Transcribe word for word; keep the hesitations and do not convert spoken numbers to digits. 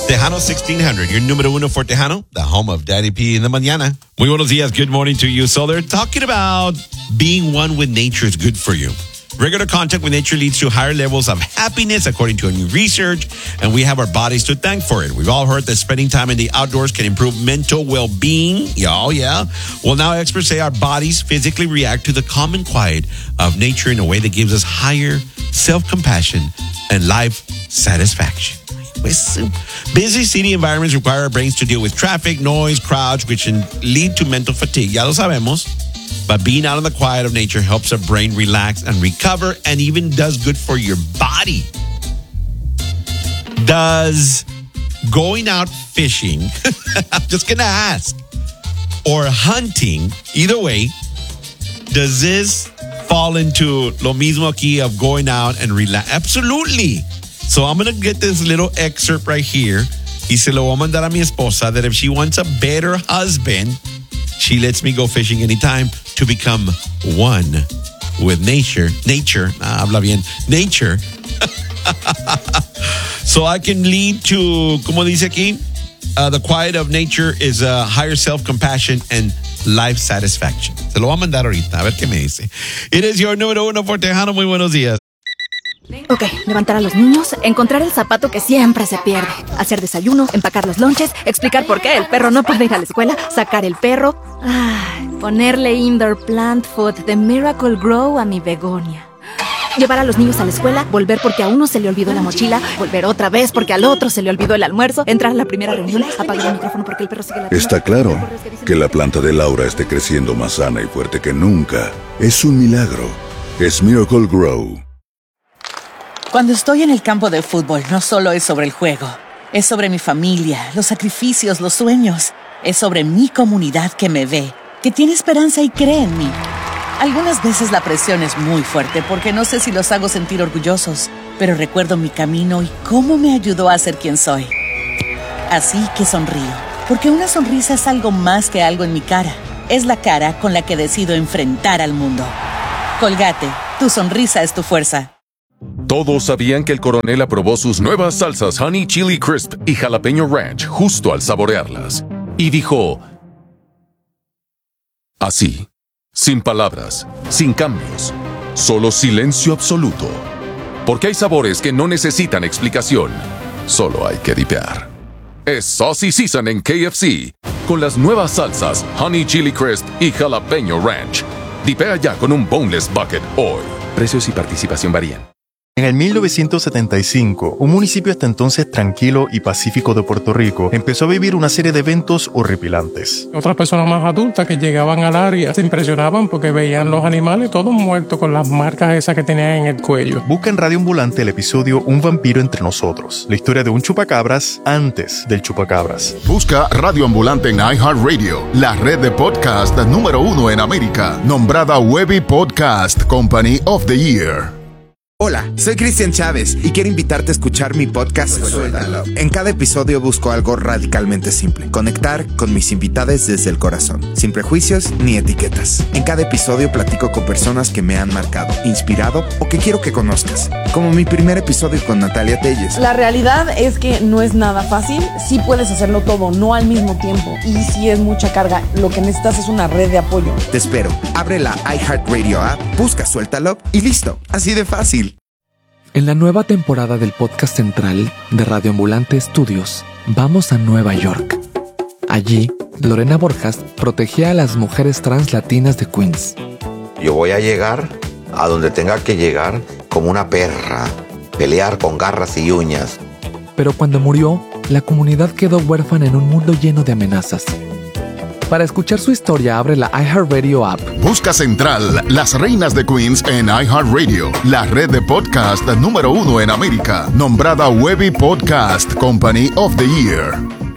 Tejano sixteen hundred, your número uno for Tejano, the home of Daddy P in the mañana. Muy buenos días, good morning to you. So they're talking about being one with nature is good for you. Regular contact with nature leads to higher levels of happiness, according to a new research, and we have our bodies to thank for it. We've all heard that spending time in the outdoors can improve mental well-being. Oh, yeah. Well, now experts say our bodies physically react to the calm and quiet of nature in a way that gives us higher self-compassion and life satisfaction. Busy city environments require our brains to deal with traffic, noise, crowds, which can lead to mental fatigue. Ya lo sabemos. But being out in the quiet of nature helps our brain relax and recover, and even does good for your body. Does going out fishing, I'm just going to ask, or hunting, either way, does this fall into lo mismo aquí of going out and relax? Absolutely. So I'm going to get this little excerpt right here. Y se lo voy a mandar a mi esposa that if she wants a better husband, she lets me go fishing anytime to become one with nature. Nature, ah, habla bien, nature. So I can lead to, como dice aquí, uh, the quiet of nature is a higher self-compassion and life satisfaction. Se lo voy a mandar ahorita, a ver qué me dice. It is your número uno for Tejano. Muy buenos días. Ok, levantar a los niños, encontrar el zapato que siempre se pierde, hacer desayuno, empacar los lonches, explicar por qué el perro no puede ir a la escuela, sacar el perro, ay, ponerle indoor plant food de Miracle Grow a mi begonia. Llevar a los niños a la escuela, volver porque a uno se le olvidó la mochila, volver otra vez porque al otro se le olvidó el almuerzo, entrar a la primera reunión, apagar el micrófono porque el perro sigue la... Está claro que la planta de Laura esté creciendo más sana y fuerte que nunca. Es un milagro. Es Miracle Grow. Cuando estoy en el campo de fútbol, no solo es sobre el juego. Es sobre mi familia, los sacrificios, los sueños. Es sobre mi comunidad que me ve, que tiene esperanza y cree en mí. Algunas veces la presión es muy fuerte porque no sé si los hago sentir orgullosos, pero recuerdo mi camino y cómo me ayudó a ser quien soy. Así que sonrío, porque una sonrisa es algo más que algo en mi cara. Es la cara con la que decido enfrentar al mundo. Colgate, tu sonrisa es tu fuerza. Todos sabían que el coronel aprobó sus nuevas salsas Honey Chili Crisp y Jalapeño Ranch justo al saborearlas. Y dijo... así, sin palabras, sin cambios, solo silencio absoluto. Porque hay sabores que no necesitan explicación, solo hay que dipear. Es Saucy Season en K F C, con las nuevas salsas Honey Chili Crisp y Jalapeño Ranch. Dipea ya con un Boneless Bucket hoy. Precios y participación varían. En el mil novecientos setenta y cinco, un municipio hasta entonces tranquilo y pacífico de Puerto Rico empezó a vivir una serie de eventos horripilantes. Otras personas más adultas que llegaban al área se impresionaban porque veían los animales todos muertos con las marcas esas que tenían en el cuello. Busca en Radio Ambulante el episodio Un vampiro entre nosotros, la historia de un chupacabras antes del chupacabras. Busca Radio Ambulante en iHeartRadio, la red de podcast número uno en América, nombrada Webby Podcast Company of the Year. Hola, soy Cristian Chávez y quiero invitarte a escuchar mi podcast Suéltalo. En cada episodio busco algo radicalmente simple: conectar con mis invitados desde el corazón, sin prejuicios ni etiquetas. En cada episodio platico con personas que me han marcado, inspirado o que quiero que conozcas, como mi primer episodio con Natalia Telles. La realidad es que no es nada fácil, sí puedes hacerlo todo, no al mismo tiempo, y sí es mucha carga. Lo que necesitas es una red de apoyo. Te espero, abre la iHeartRadio app, busca Suéltalo y listo, así de fácil. En la nueva temporada del podcast central de Radio Ambulante Studios, vamos a Nueva York. Allí, Lorena Borjas protegía a las mujeres trans latinas de Queens. Yo voy a llegar a donde tenga que llegar como una perra, pelear con garras y uñas. Pero cuando murió, la comunidad quedó huérfana en un mundo lleno de amenazas. Para escuchar su historia, abre la iHeartRadio app. Busca Central, Las Reinas de Queens en iHeartRadio, la red de podcast número uno en América, nombrada Webby Podcast Company of the Year.